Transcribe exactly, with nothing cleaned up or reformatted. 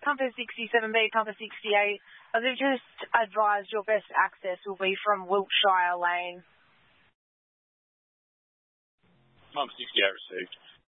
Compass sixty-seven B, Compass sixty-eight. As they've just advised, your best access will be from Wiltshire Lane. Compass sixty-eight received.